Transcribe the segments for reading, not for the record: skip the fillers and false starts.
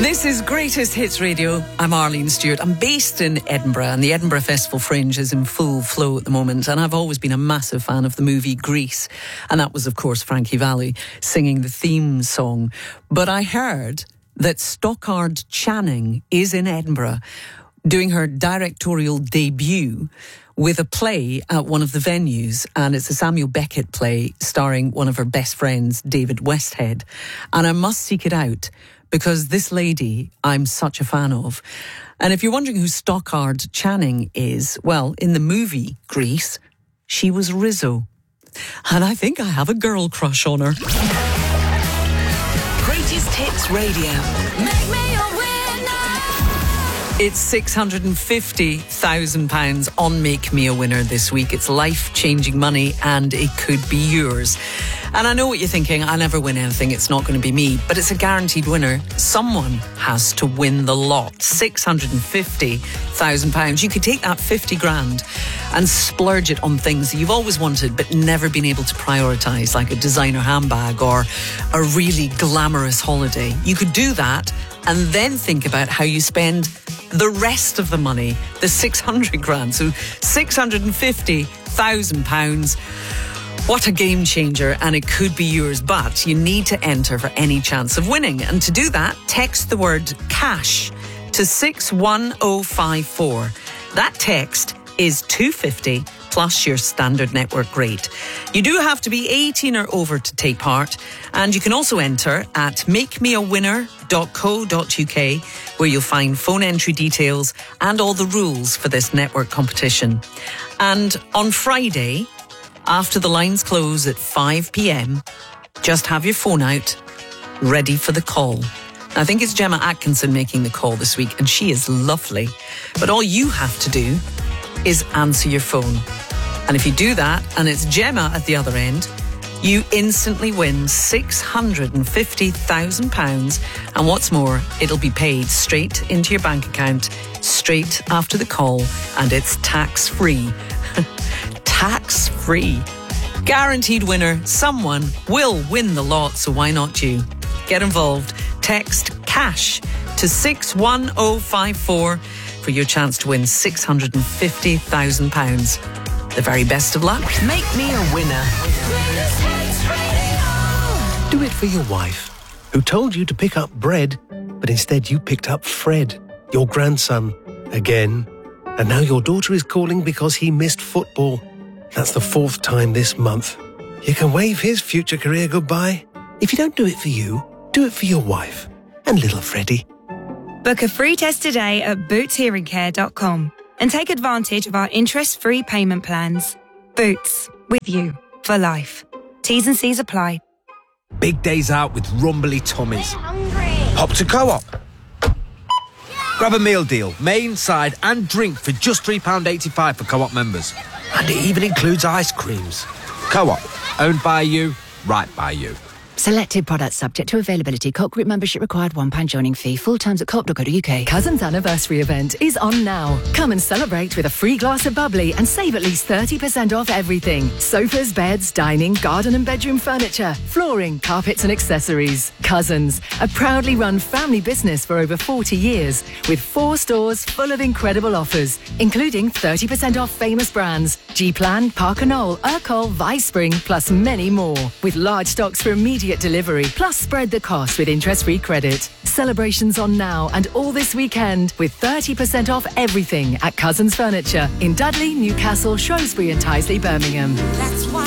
This is Greatest Hits Radio. I'm Arlene Stewart. I'm based in Edinburgh, and the Edinburgh Festival Fringe is in full flow at the moment. And I've always been a massive fan of the movie Grease. And that was, of course, Frankie Valli singing the theme song. But I heard that Stockard Channing is in Edinburgh doing her directorial debut with a play at one of the venues, and it's a Samuel Beckett play starring one of her best friends, David Westhead. And I must seek it out, because this lady I'm such a fan of. And if you're wondering who Stockard Channing is, well, in the movie Grease, she was Rizzo. And I think I have a girl crush on her. Greatest Hits Radio. Make me a winner. It's £650,000 on Make Me a Winner this week. It's life-changing money, and it could be yours. And I know what you're thinking, I never win anything, it's not going to be me. But it's a guaranteed winner. Someone has to win the lot. £650,000. You could take that 50 grand and splurge it on things that you've always wanted but never been able to prioritise, like a designer handbag or a really glamorous holiday. You could do that and then think about how you spend the rest of the money, the 600 grand. So £650,000. What a game changer, and it could be yours, but you need to enter for any chance of winning. And to do that, text the word cash to 61054. That text is $250 plus your standard network rate. You do have to be 18 or over to take part, and you can also enter at makemeawinner.co.uk, where you'll find phone entry details and all the rules for this network competition. And on Friday, after the lines close at 5 p.m, just have your phone out, ready for the call. I think it's Gemma Atkinson making the call this week, and she is lovely. But all you have to do is answer your phone. And if you do that, and it's Gemma at the other end, you instantly win £650,000. And what's more, it'll be paid straight into your bank account, straight after the call, and it's tax-free. Tax-free. Guaranteed winner. Someone will win the lot, so why not you? Get involved. Text CASH to 61054 for your chance to win £650,000. The very best of luck. Make me a winner. Do it for your wife, who told you to pick up bread, but instead you picked up Fred, your grandson, again. And now your daughter is calling because he missed football. That's the 4th time this month. You can wave his future career goodbye. If you don't do it for you, do it for your wife and little Freddie. Book a free test today at bootshearingcare.com and take advantage of our interest-free payment plans. Boots, with you for life. T's and C's apply. Big days out with rumbly tummies. Hop to Co-op. Grab a meal deal, main, side and drink for just £3.85 for Co-op members. And it even includes ice creams. Co-op, owned by you, right by you. Selected products subject to availability. Co-op group membership required, £1 joining fee. Full terms at co-op.co.uk. Cousins Anniversary event is on now. Come and celebrate with a free glass of bubbly and save at least 30% off everything. Sofas, beds, dining, garden and bedroom furniture, flooring, carpets and accessories. Cousins, a proudly run family business for over 40 years with 4 stores full of incredible offers, including 30% off famous brands, G-Plan, Parker Knoll, Urquhart, Vicespring, plus many more. With large stocks for immediate delivery, plus spread the cost with interest-free credit. Celebrations on now and all this weekend with 30% off everything at Cousins Furniture in Dudley, Newcastle, Shrewsbury and Tyseley, Birmingham. That's why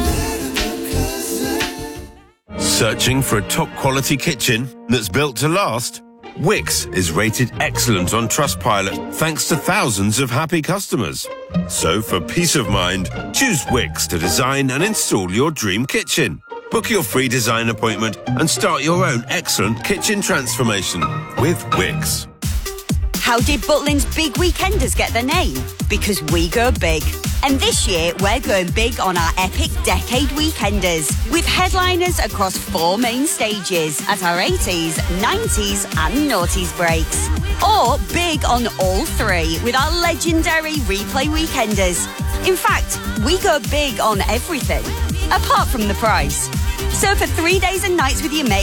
Searching for a top-quality kitchen that's built to last? Wickes is rated excellent on Trustpilot thanks to thousands of happy customers. So for peace of mind, choose Wickes to design and install your dream kitchen. Book your free design appointment and start your own excellent kitchen transformation with Wickes. How did Butlins Big Weekenders get their name? Because we go big. And this year, we're going big on our epic Decade Weekenders, with headliners across 4 main stages at our 80s, 90s and noughties breaks. Or big on all 3 with our legendary Replay Weekenders. In fact, we go big on everything, apart from the price. So for 3 days and nights with your mates,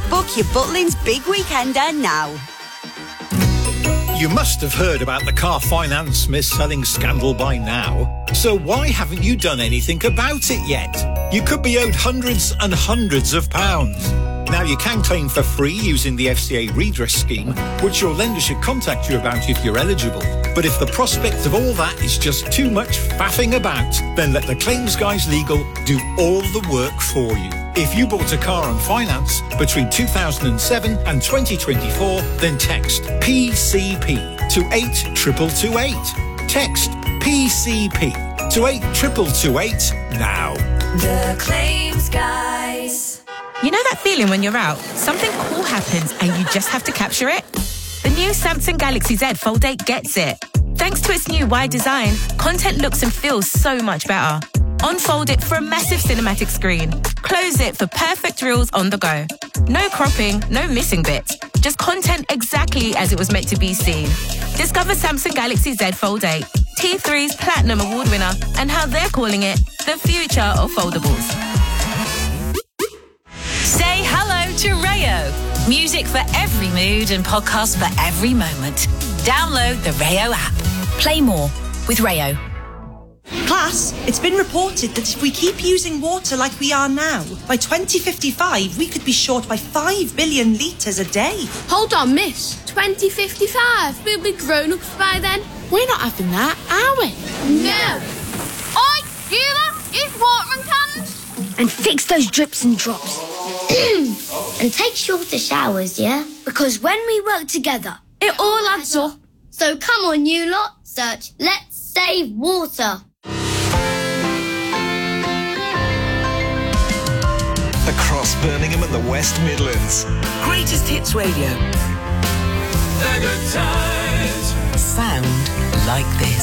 Book your Butlins Big Weekender now. You must have heard about the car finance mis-selling scandal by now. So why haven't you done anything about it yet? You could be owed hundreds and hundreds of pounds. Now you can claim for free using the FCA redress scheme, which your lender should contact you about if you're eligible. But if the prospect of all that is just too much faffing about, then let the Claims Guys Legal do all the work for you. If you bought a car on finance between 2007 and 2024, then text PCP to 82228. Text PCP to 82228 now. The Claims Guys. You know that feeling when you're out, something cool happens and you just have to capture it? The new Samsung Galaxy Z Fold 8 gets it. Thanks to its new wide design, content looks and feels so much better. Unfold it for a massive cinematic screen. Close it for perfect reels on the go. No cropping, no missing bits. Just content exactly as it was meant to be seen. Discover Samsung Galaxy Z Fold 8, T3's Platinum Award winner, and how they're calling it the future of foldables. Say hello to Rayo. Music for every mood and podcasts for every moment. Download the Rayo app. Play more with Rayo. Class, it's been reported that if we keep using water like we are now, by 2055 we could be short by 5 billion litres a day. Hold on, miss. 2055? We'll be grown-ups by then. We're not having that, are we? No. Oi, Sheila, use watering cans. And fix those drips and drops. And take shorter showers, yeah? Because when we work together, it all adds up. So come on, you lot, search Let's Save Water. Across Birmingham and the West Midlands. Greatest Hits Radio. The good times. Sound like this.